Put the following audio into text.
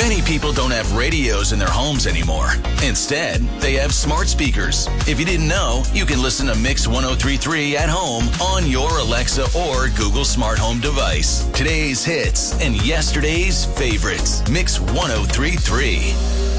Many people don't have radios in their homes anymore. Instead, they have smart speakers. If you didn't know, you can listen to Mix 103.3 at home on your Alexa or Google Smart Home device. Today's hits and yesterday's favorites. Mix 103.3.